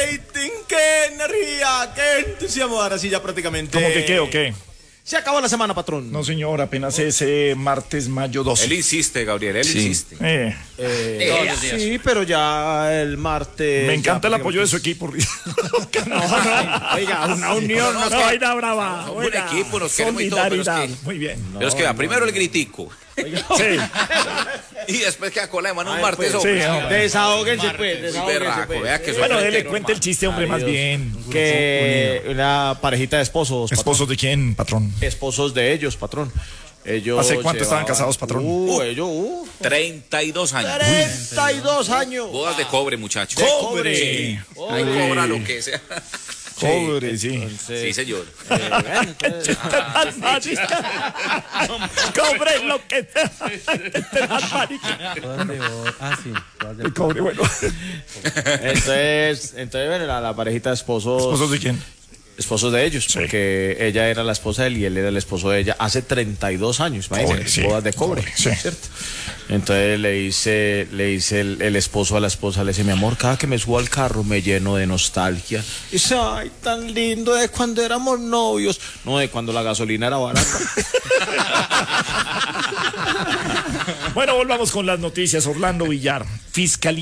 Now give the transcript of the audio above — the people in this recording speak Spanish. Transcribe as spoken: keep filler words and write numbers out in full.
rating, qué energía, qué entusiasmo. Ahora sí ya prácticamente... ¿Cómo que qué o qué? Se acabó la semana, patrón. No, señor, apenas ese martes, mayo doce. Él insiste, Gabriel, él Sí. insiste. Eh, Eh, sí, pero ya el martes... me encanta ya el apoyo de su prácticamente- equipo. No, no, oiga, una unión. No, no, una- no, vaina brava. un equipo, nos queremos y todo, pero es Solidaridad. que, Muy bien. pero es que va, primero el gritico. Sí. Y después que a cola de mano un Ay, martes. pues, hombre. sí, hombre. Desahóguense, pues, Muy desahóguense, berraco, pues. vea que soy Bueno, soltero, dele, cuente el hermano. chiste, hombre, más Dios. bien. Que una parejita de esposos, patrón. ¿Esposos de quién, patrón? Esposos de ellos, patrón. Ellos ¿Hace cuánto estaban llevaban- casados, patrón? Uh, ellos, uh, treinta y dos años. treinta y dos años. Bodas de cobre, muchachos. De cobre. Sí. Oh, Ahí cobra lo que sea. Pobre, sí. Sí, señor. eh, bueno, entonces, Cobre lo que sea. Ah, sí. El cobre, bueno. entonces, entonces bueno, la, la parejita de esposos, ¿Esposos de quién? esposos de ellos, Sí. porque ella era la esposa de él y él era el esposo de ella hace treinta y dos años, imagínense, Cobre, sí. bodas de cobre, Cobre, sí. ¿cierto? Entonces le dice, le dice el, el esposo a la esposa, le dice, mi amor, cada que me subo al carro me lleno de nostalgia. Y dice, ay, tan lindo de cuando éramos novios, no de cuando la gasolina era barata. Bueno, volvamos con las noticias. Orlando Villar, Fiscalía.